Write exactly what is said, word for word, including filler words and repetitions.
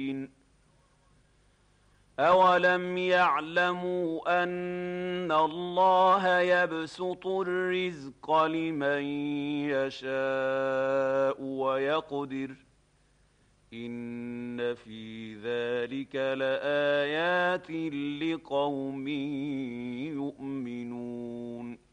مبين. أولم يعلموا أن الله يبسط الرزق لمن يشاء ويقدر إن في ذلك لآيات لقوم يؤمنون.